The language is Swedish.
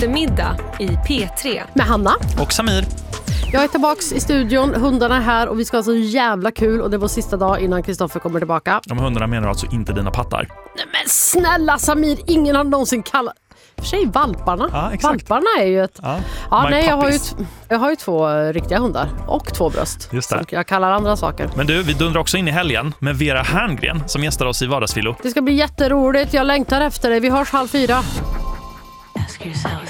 eftermiddag i P3. Med Hanna. Och Samir. Jag är tillbaks i studion, hundarna är här och vi ska ha så jävla kul. Och det var sista dag innan Kristoffer kommer tillbaka. De hundarna menar alltså inte dina pattar. Nej men snälla Samir, ingen har någonsin kallat... För sig valparna. Ja, exakt. Valparna är ju ett... Ja, nej, jag har ju 2 riktiga hundar och 2 bröst. Just det. Som jag kallar andra saker. Men du, vi dundrar också in i helgen med Vera Herngren som gästar oss i Vardagsfilo. Det ska bli jätteroligt, jag längtar efter det. Vi hörs 3:30. Ask yourself,